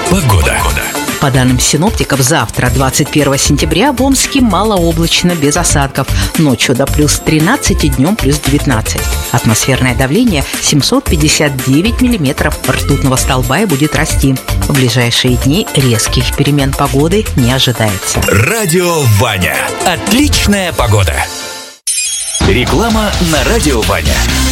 Погода. По данным синоптиков, завтра, 21 сентября, в Омске малооблачно, без осадков. Ночью до плюс 13 и днем плюс 19. Атмосферное давление 759 миллиметров ртутного столба и будет расти. В ближайшие дни резких перемен погоды не ожидается. Радио Ваня. Отличная погода. Реклама на Радио Ваня.